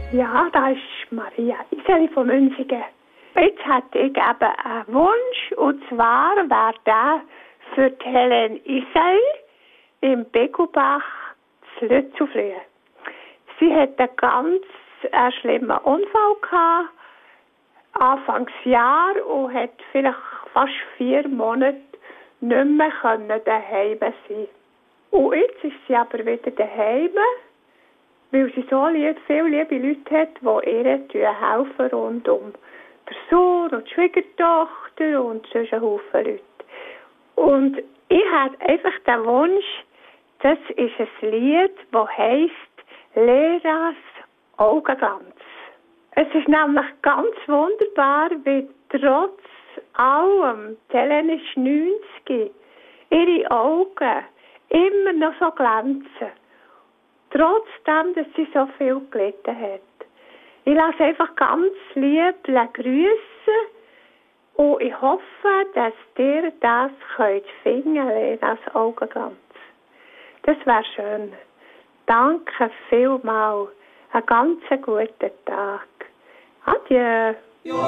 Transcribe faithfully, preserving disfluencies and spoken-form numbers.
Ja, das ist Maria Iseli von Münzigen. Jetzt hätte ich eben einen Wunsch, und zwar wäre der für die Helene Iseli im Begubach zu Lützelflüh. Sie hat einen ganz äh, schlimmen Unfall gehabt, Anfangsjahr, und hat vielleicht fast vier Monate nicht mehr daheim sein können. Und jetzt ist sie aber wieder daheim, weil sie so lieb, viele liebe Leute hat, die ihr helfen rund um den Sohn und die Schwiegertochter und sonst einen Haufen Leute. Und ich habe einfach den Wunsch, das ist ein Lied, das heisst Leras Augenglanz. Es ist nämlich ganz wunderbar, wie trotz allem, die Helene ist neunzig, ihre Augen immer noch so glänzen. Trotzdem, dass sie so viel gelitten hat. Ich lasse einfach ganz lieb grüßen und ich hoffe, dass ihr das könnt finden, das Augenglanz. Das wäre schön. Danke vielmals. Einen ganz guten Tag. Adieu.